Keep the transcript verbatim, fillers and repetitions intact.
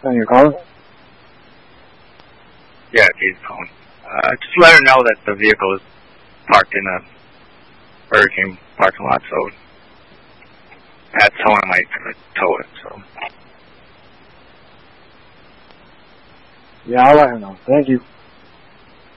And you're calling? Yeah, she's calling. Uh, just let her know that the vehicle is parked in a Burger King parking lot, so at towing might tow it, so. Yeah, I'll let her know. Thank you.